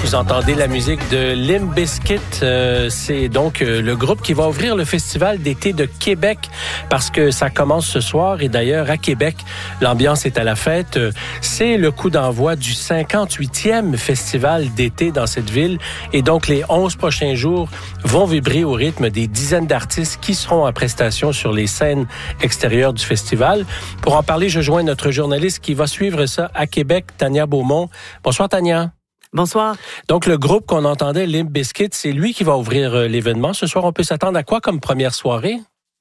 Vous entendez la musique de Limp Bizkit. C'est donc le groupe qui va ouvrir le Festival d'été de Québec parce que ça commence ce soir. Et d'ailleurs, à Québec, l'ambiance est à la fête. C'est le coup d'envoi du 58e Festival d'été dans cette ville. Et donc, les 11 prochains jours vont vibrer au rythme des dizaines d'artistes qui seront en prestation sur les scènes extérieures du festival. Pour en parler, je joins notre journaliste qui va suivre ça à Québec, Tania Beaumont. Bonsoir, Tania. Bonsoir. Donc, le groupe qu'on entendait, Limp Bizkit, c'est lui qui va ouvrir l'événement. Ce soir, on peut s'attendre à quoi comme première soirée?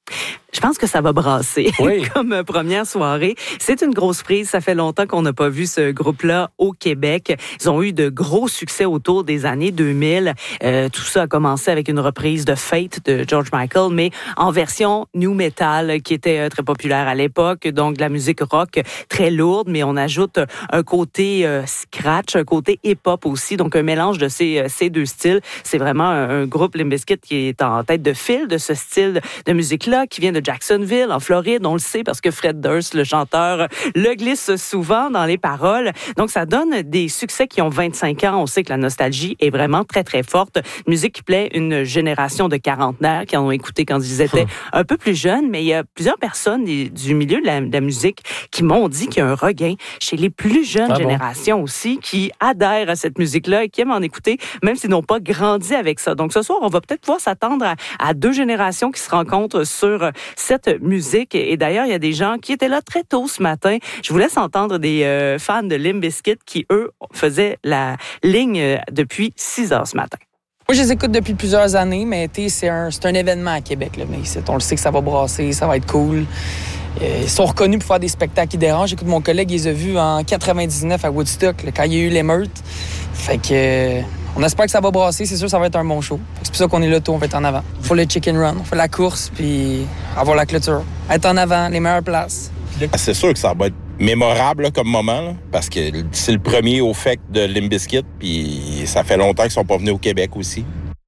Je pense que ça va brasser comme première soirée. C'est une grosse prise. Ça fait longtemps qu'on n'a pas vu ce groupe-là au Québec. Ils ont eu de gros succès autour des années 2000. Tout ça a commencé avec une reprise de Fate de George Michael, mais en version new metal qui était très populaire à l'époque. Donc, de la musique rock très lourde, mais on ajoute un côté scratch, un côté hip-hop aussi. Donc, un mélange de ces deux styles. C'est vraiment un groupe, Limp Bizkit, qui est en tête de file de ce style de musique-là, qui vient de Jacksonville, en Floride. On le sait parce que Fred Durst, le chanteur, le glisse souvent dans les paroles. Donc, ça donne des succès qui ont 25 ans. On sait que la nostalgie est vraiment très, très forte. Musique qui plaît une génération de quarantenaires qui en ont écouté quand ils étaient un peu plus jeunes. Mais il y a plusieurs personnes du milieu de la musique qui m'ont dit qu'il y a un regain chez les plus jeunes générations aussi qui adhèrent à cette musique-là et qui aiment en écouter, même s'ils n'ont pas grandi avec ça. Donc, ce soir, on va peut-être pouvoir s'attendre à deux générations qui se rencontrent sur cette musique. Et d'ailleurs, il y a des gens qui étaient là très tôt ce matin. Je vous laisse entendre des fans de Limp Bizkit qui, eux, faisaient la ligne depuis 6 heures ce matin. Moi, je les écoute depuis plusieurs années, mais c'est un événement à Québec. Là. On le sait que ça va brasser, ça va être cool. Ils sont reconnus pour faire des spectacles qui dérangent. Écoute, mon collègue, il les a vus en 99 à Woodstock, là, quand il y a eu l'émeute. Fait que... on espère que ça va brasser. C'est sûr que ça va être un bon show. C'est pour ça qu'on est là tôt, on va être en avant. Il faut le chicken run, on fait la course, puis avoir la clôture. Être en avant, les meilleures places. C'est sûr que ça va être mémorable là, comme moment, là, parce que c'est le premier au FEC de Limp Bizkit, puis ça fait longtemps qu'ils sont pas venus au Québec aussi.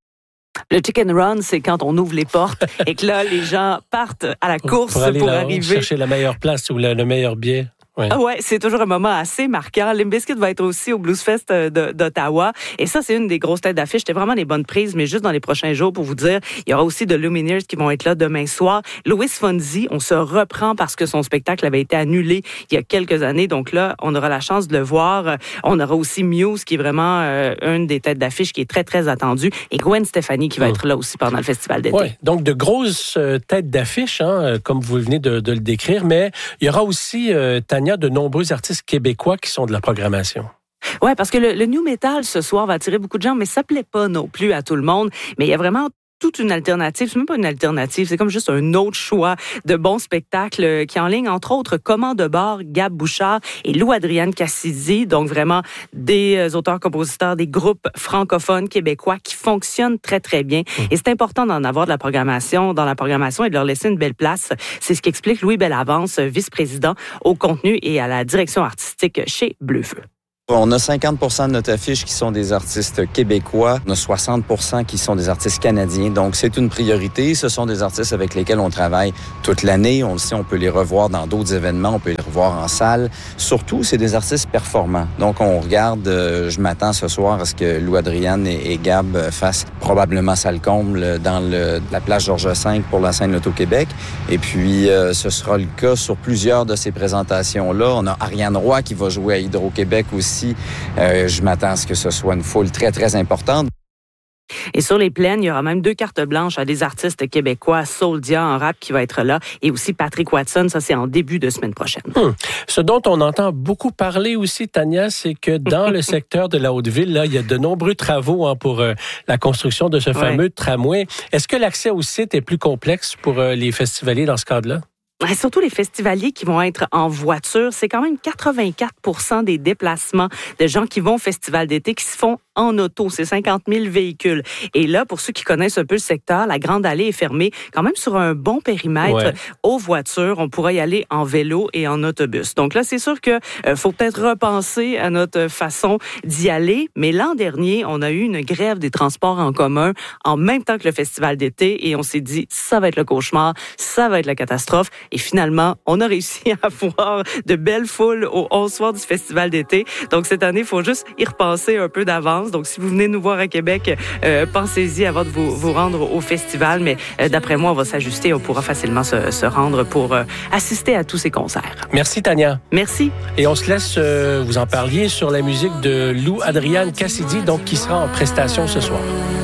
Le chicken run, c'est quand on ouvre les portes et que là, les gens partent à la course pour arriver. Chercher la meilleure place ou le meilleur billet. Ouais, c'est toujours un moment assez marquant. Limp Bizkit va être aussi au Blues Fest d'Ottawa. Et ça, c'est une des grosses têtes d'affiche. C'était vraiment des bonnes prises, mais juste dans les prochains jours, pour vous dire, il y aura aussi de Lumineers qui vont être là demain soir. Louis Fonzi, on se reprend parce que son spectacle avait été annulé il y a quelques années. Donc là, on aura la chance de le voir. On aura aussi Muse, qui est vraiment une des têtes d'affiche qui est très, très attendue. Et Gwen Stefani qui va être là aussi pendant le festival d'été. Oui, donc de grosses têtes d'affiche, comme vous venez de le décrire. Mais il y aura aussi, Tania, de nombreux artistes québécois qui sont de la programmation. Ouais, parce que le new metal ce soir va attirer beaucoup de gens, mais ça plaît pas non plus à tout le monde. Mais il y a vraiment toute une alternative. C'est même pas une alternative, c'est comme juste un autre choix de bons spectacles qui est en ligne, entre autres, Comment de bord, Gab Bouchard et Lou-Adrienne Cassidy. Donc vraiment des auteurs-compositeurs, des groupes francophones québécois qui fonctionnent très, très bien. Et c'est important d'en avoir de la programmation, dans la programmation et de leur laisser une belle place. C'est ce qu'explique Louis Bellavance, vice-président au contenu et à la direction artistique chez Bleu-Feu. On a 50% de notre affiche qui sont des artistes québécois. On a 60% qui sont des artistes canadiens. Donc, c'est une priorité. Ce sont des artistes avec lesquels on travaille toute l'année. On le sait, on peut les revoir dans d'autres événements. On peut les revoir en salle. Surtout, c'est des artistes performants. Donc, on regarde, je m'attends ce soir à ce que Lou-Adrienne et Gab fassent probablement salle comble dans la place Georges V pour la scène Loto-Québec. Et puis, ce sera le cas sur plusieurs de ces présentations-là. On a Ariane Roy qui va jouer à Hydro-Québec aussi. Je m'attends à ce que ce soit une foule très, très importante. Et sur les plaines, il y aura même 2 cartes blanches à des artistes québécois, Souldia en rap qui va être là, et aussi Patrick Watson, ça c'est en début de semaine prochaine. Ce dont on entend beaucoup parler aussi, Tania, c'est que dans le secteur de la Haute-Ville, là, il y a de nombreux travaux pour la construction de ce fameux tramway. Est-ce que l'accès au site est plus complexe pour les festivaliers dans ce cadre-là? Surtout les festivaliers qui vont être en voiture, c'est quand même 84% des déplacements de gens qui vont au festival d'été qui se font en auto. C'est 50 000 véhicules. Et là, pour ceux qui connaissent un peu le secteur, la Grande Allée est fermée quand même sur un bon périmètre aux voitures. On pourra y aller en vélo et en autobus. Donc là, c'est sûr que faut peut-être repenser à notre façon d'y aller. Mais l'an dernier, on a eu une grève des transports en commun en même temps que le festival d'été et on s'est dit, ça va être le cauchemar, ça va être la catastrophe. Et finalement, on a réussi à avoir de belles foules aux 11 soirs du festival d'été. Donc cette année, il faut juste y repenser un peu d'avance. d'avance. Donc, si vous venez nous voir à Québec, pensez-y avant de vous rendre au festival. Mais d'après moi, on va s'ajuster. On pourra facilement se rendre pour assister à tous ces concerts. Merci, Tania. Merci. Et on se laisse vous en parliez sur la musique de Lou Adriane Cassidy, donc qui sera en prestation ce soir.